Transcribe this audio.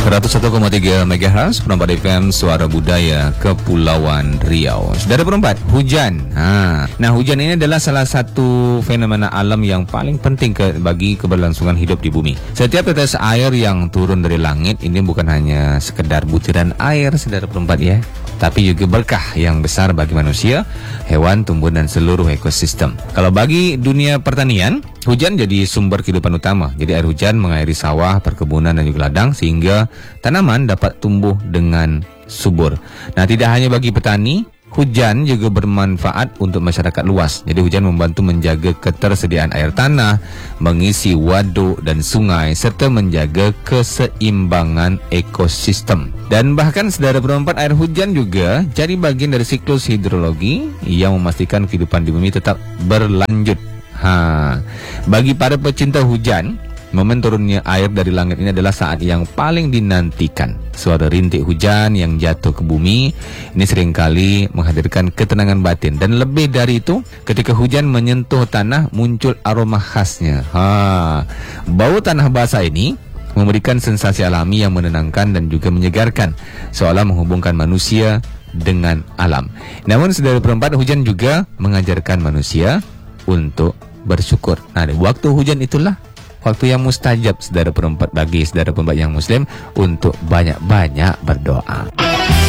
101,3 MHz Perempat FM Suara Budaya Kepulauan Riau. Saudara perempat, hujan. Nah, hujan ini adalah salah satu fenomena alam yang paling penting bagi keberlangsungan hidup di bumi. Setiap tetes air yang turun dari langit ini bukan hanya sekedar butiran air, saudara perempat ya, tapi juga berkah yang besar bagi manusia, hewan, tumbuhan, dan seluruh ekosistem. Kalau bagi dunia pertanian, hujan jadi sumber kehidupan utama. Jadi air hujan mengairi sawah, perkebunan, dan juga ladang sehingga tanaman dapat tumbuh dengan subur. Nah, tidak hanya bagi petani, hujan juga bermanfaat untuk masyarakat luas. Jadi hujan membantu menjaga ketersediaan air tanah, mengisi waduk dan sungai, serta menjaga keseimbangan ekosistem. Dan bahkan saudara perempat, air hujan juga jadi bagian dari siklus hidrologi yang memastikan kehidupan di bumi tetap berlanjut. Bagi para pecinta hujan, momen turunnya air dari langit ini adalah saat yang paling dinantikan. Suara rintik hujan yang jatuh ke bumi ini seringkali menghadirkan ketenangan batin. Dan lebih dari itu, ketika hujan menyentuh tanah, muncul aroma khasnya. Bau tanah basah ini memberikan sensasi alami yang menenangkan dan juga menyegarkan, seolah menghubungkan manusia dengan alam. Namun saudara perempat, hujan juga mengajarkan manusia untuk bersyukur. Nah, waktu hujan itulah waktu yang mustajab saudara perempat bagi saudara perempat yang muslim untuk banyak-banyak berdoa.